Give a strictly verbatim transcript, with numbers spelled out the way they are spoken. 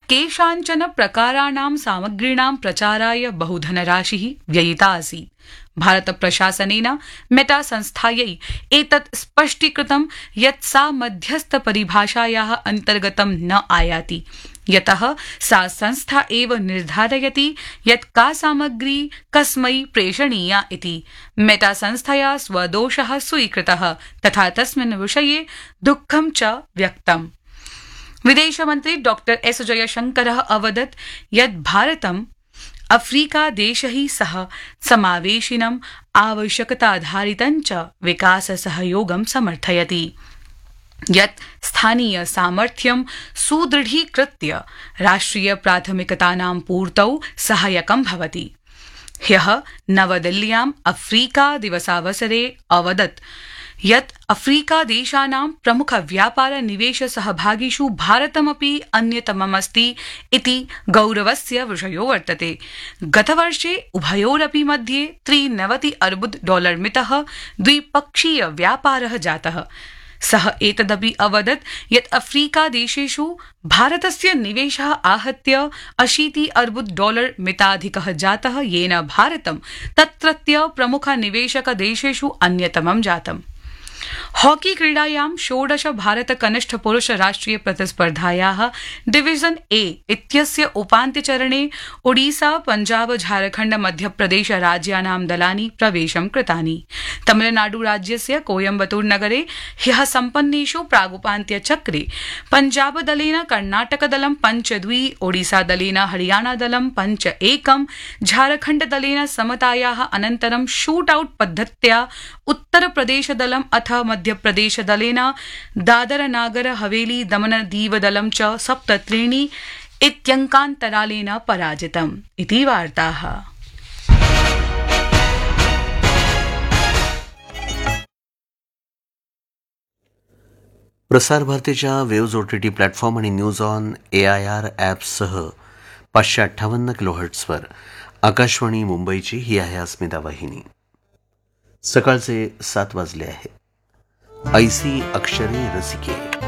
केषाञ्चन प्रकाराणां सामग्रीणां प्रचाराय बहुधनराशिः व्ययिता आसीत्। भारतप्रशासनेन मेटा संस्थायै एतत् स्पष्टीकृतं यत् सा मध्यस्थपरिभाषायाः अन्तर्गतं न आयाति, यतः सा संस्था एव निर्धारयति यत् का सामग्री कस्मै प्रेषणीया इति। मेटा संस्थया स्वदोषः स्वीकृतः तथा तस्मिन् विषये दुःखं च व्यक्तम्। विदेशमन्त्री डॉक्टर एस जयशंकरः अवदत् यत् भारतम् अफ्रीकादेशैः सह समावेशिनम् आवश्यकताधारितं च विकाससहयोगं समर्थयति, यत् स्थानीय सामर्थ्यं सुदृढीकृत्य राष्ट्रियप्राथमिकतानां पूर्तौ सहायकं भवति। ह्यः नवदिल्ल्याम् अफ्रीका दिवसावसरे अवदत् यत् अफ्रीकादेशानां प्रमुख व्यापार निवेश सहभागिषु भारतमपि अन्यतममस्ति इति गौरवस्य विषयो वर्तते। गतवर्षे उभयोरपि मध्ये त्रिनवति अर्बुद डॉलर मितः द्विपक्षीय व्यापारः जातः। सः एतदपि अवदत् यत् अफ्रीकादेशेषु भारतस्य निवेशः आहत्य अशीति अर्बुद डॉलर मिताधिकः जातः, येन भारतं तत्रत्य प्रमुख निवेशकदेशेषु अन्यतमं जातम्। हॉकी क्रीडायां षोडश भारत कनिष्ठ पुरुष राष्ट्रिय प्रतिस्पर्धायाः डिविजन ए इत्यस्य उपान्त्यचरणे ओडिसा, पंजाब, झारखण्ड, मध्यप्रदेश राज्यानां दलानि प्रवेशं कृतानि। तमिलनाडु राज्यस्य कोयम्बतूर नगरे ह्यः सम्पन्नेषु प्रागुपान्त्यचक्रे पंजाब दलेन कर्णाटक दलं पंच द्वि, ओडिसा दलेन हरियाणा दलं पंच एकं, झारखण्ड दलेन समतायाः अनन्तरं शूट आउट पद्धत्या उत्तर प्रदेश दलम् अथ मध्यप्रदेश दलेन दादर नागर हवेली दमन दीव दलं च सप्त त्रीणि इत्यङ्कान्तरालेन पराजितम् इति वार्ताः। प्रसार भारतीच्या वेव्ज ओटीटी प्लॅटफॉर्म आणि news on A I R ॲप्ससह पाचशे अठ्ठावन्न किलोहर्ट्सवर आकाशवाणी मुंबईची ही आहे अस्मिता वाहिनी। सकाळचे सात वाजले आहे। ऐसी अक्षरे रसिके